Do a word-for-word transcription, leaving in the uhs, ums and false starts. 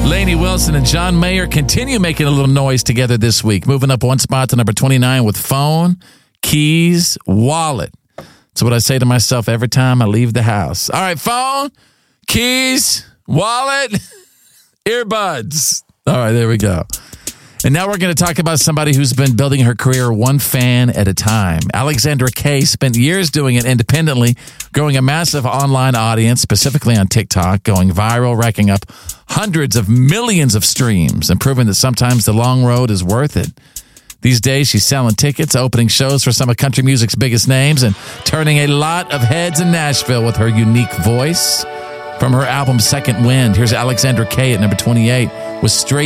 Lainey Wilson and John Mayer continue making a little noise together this week, moving up one spot to number twenty-nine with Phone, Keys, Wallet. That's what I say to myself every time I leave the house. All right, phone, keys, wallet, earbuds. All right, there we go. And now we're going to talk about somebody who's been building her career one fan at a time. Alexandra Kay spent years doing it independently, growing a massive online audience, specifically on TikTok, going viral, racking up hundreds of millions of streams, and proving that sometimes the long road is worth it. These days, she's selling tickets, opening shows for some of country music's biggest names, and turning a lot of heads in Nashville with her unique voice. From her album Second Wind, here's Alexandra Kay at number twenty-eight with Straight